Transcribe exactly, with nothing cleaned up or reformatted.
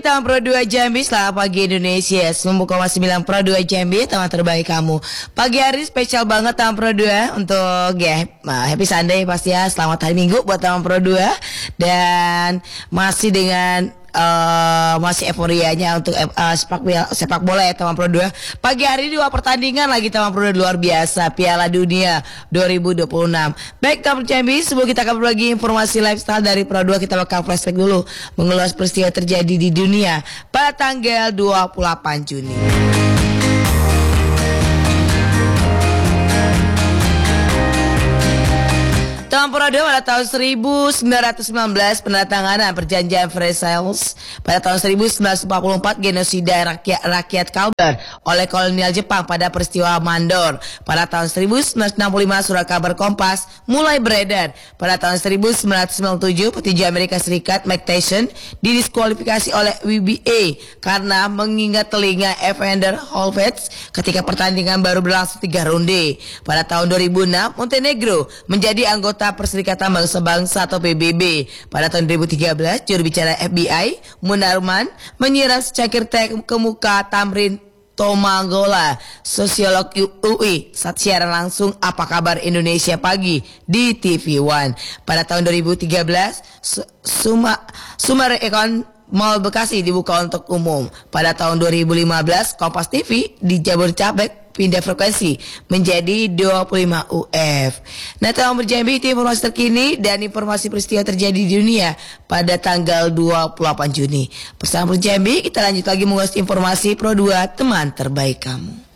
Taman Pro dua Jambi, selamat pagi Indonesia. sembilan puluh koma sembilan Pro dua Jambi, teman terbaik kamu. Pagi hari spesial banget Taman Pro dua untuk ya happy Sunday pasti ya. Selamat hari Minggu buat Taman Pro dua. Dan masih dengan Uh, masih euforianya untuk uh, sepak, sepak bola ya Taman Pro dua. Pagi hari dua pertandingan lagi Taman Pro dua luar biasa, Piala Dunia dua ribu dua puluh enam. Baik Taman Jambi, sebelum kita akan berbagi informasi lifestyle dari Pro dua, kita bakal flashback dulu mengulas peristiwa terjadi di dunia pada tanggal dua puluh delapan Juni. Taman Pro dua pada tahun seribu sembilan ratus sembilan belas, penandatanganan perjanjian Versailles. Pada tahun seribu sembilan ratus empat puluh empat, genosida rakyat, rakyat Kalbar oleh kolonial Jepang pada peristiwa Mandor. Pada tahun seribu sembilan ratus enam puluh lima, surat kabar Kompas mulai beredar. Pada tahun seribu sembilan ratus sembilan puluh tujuh, petinju Amerika Serikat Mike Tyson didiskualifikasi oleh W B A karena mengingat telinga Evander Holyfield ketika pertandingan baru berlangsung tiga ronde. Pada tahun dua ribu enam, Montenegro menjadi anggota Perserikatan Bangsa-Bangsa atau P B B. Pada tahun dua ribu tiga belas, juru bicara F B I Munarman menyiram secangkir teh ke muka Tamrin Tomagola, sosiolog U I, saat siaran langsung Apa Kabar Indonesia Pagi di T V One. Pada tahun dua ribu tiga belas, Suma Sumber Ekon Mall Bekasi dibuka untuk umum. Pada tahun dua ribu lima belas, Kompas T V di Jabodetabek pindah frekuensi menjadi dua puluh lima U F. Nah, Taman Jambi, itu informasi terkini dan informasi peristiwa terjadi di dunia pada tanggal dua puluh delapan Juni. Bersama Jambi, kita lanjut lagi mengulas informasi Pro dua, teman terbaik kamu.